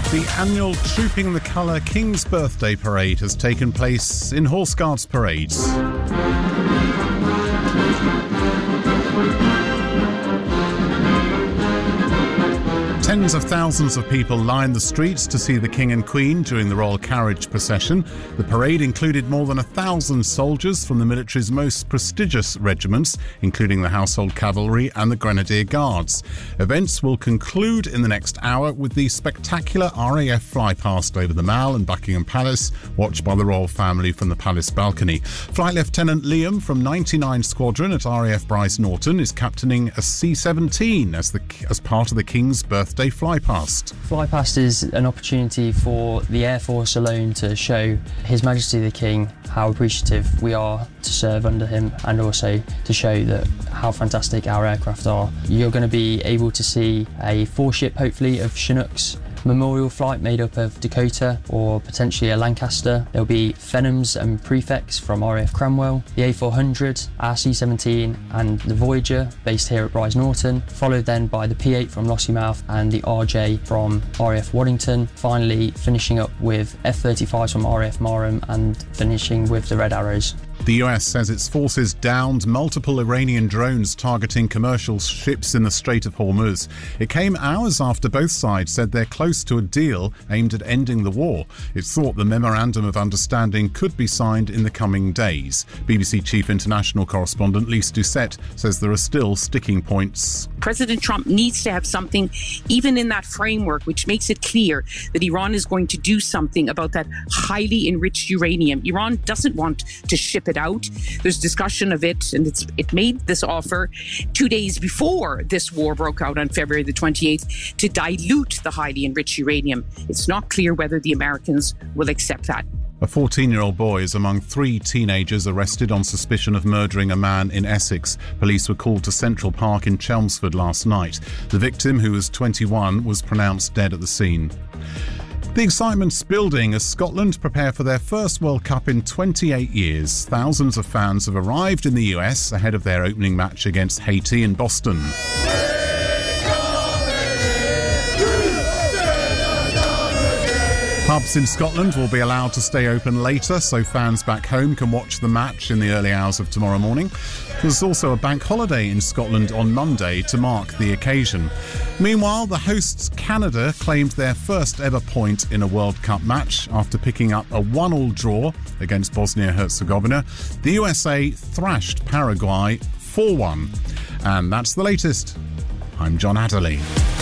The annual Trooping the Colour King's Birthday Parade has taken place in Horse Guards Parades. Tens of thousands of people lined the streets to see the King and Queen during the royal carriage procession. The parade included more than 1,000 soldiers from the military's most prestigious regiments, including the Household Cavalry and the Grenadier Guards. Events will conclude in the next hour with the spectacular RAF flypast over the Mall and Buckingham Palace, watched by the royal family from the palace balcony. Flight Lieutenant Liam from 99 Squadron at RAF Bryce Norton is captaining a C-17 as part of the King's birthday flypast. Flypast is an opportunity for the Air Force alone to show His Majesty the King how appreciative we are to serve under him, and also to show that how fantastic our aircraft are. You're going to be able to see a 4-ship, hopefully, of Chinooks memorial flight made up of Dakota or potentially a Lancaster. There'll be Phenums and Prefects from RAF Cranwell, the A400, our C-17 and the Voyager based here at Bryce Norton, followed then by the P-8 from Lossiemouth and the RJ from RAF Waddington, finally finishing up with F-35s from RAF Marham and finishing with the Red Arrows. The US says its forces downed multiple Iranian drones targeting commercial ships in the Strait of Hormuz. It came hours after both sides said they're close to a deal aimed at ending the war. It's thought the Memorandum of Understanding could be signed in the coming days. BBC Chief International Correspondent Lise Doucette says there are still sticking points. President Trump needs to have something, even in that framework, which makes it clear that Iran is going to do something about that highly enriched uranium. Iran doesn't want to ship it out. There's discussion of it, and it made this offer 2 days before this war broke out on February the 28th to dilute the highly enriched uranium. It's not clear whether the Americans will accept that. A 14-year-old boy is among 3 teenagers arrested on suspicion of murdering a man in Essex. Police were called to Central Park in Chelmsford last night. The victim, who was 21, was pronounced dead at the scene. The excitement's building as Scotland prepare for their first World Cup in 28 years. Thousands of fans have arrived in the US ahead of their opening match against Haiti in Boston. Pubs in Scotland will be allowed to stay open later, so fans back home can watch the match in the early hours of tomorrow morning. There's also a bank holiday in Scotland on Monday to mark the occasion. Meanwhile, the hosts Canada claimed their first ever point in a World Cup match after picking up a 1-1 draw against Bosnia-Herzegovina. The USA thrashed Paraguay 4-1. And that's the latest. I'm John Adderley.